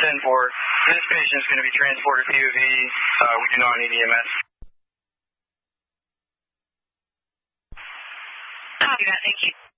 This patient is going to be transported to UV. We do not need EMS. Copy that. Thank you.